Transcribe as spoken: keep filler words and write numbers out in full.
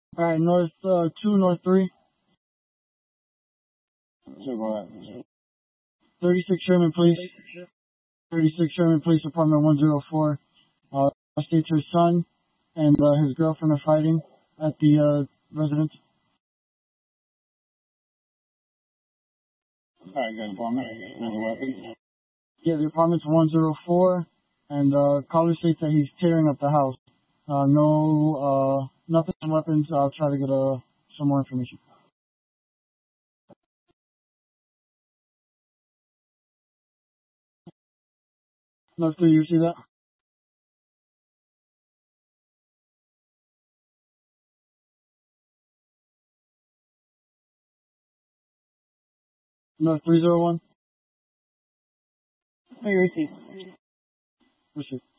Alright, north, uh, two, north three. thirty-six Sherman Police. thirty-six Sherman Police Department one oh four. Uh, states her son and, uh, his girlfriend are fighting at the, uh, residence. Alright, got an apartment. There's a weapon. Yeah, the apartment's one oh four, and, uh, caller states that he's tearing up the house. Uh, no, uh, nothing on weapons. I'll try to get, uh, some more information. North three, you see that? North three oh one? Hey, receipt. Receive.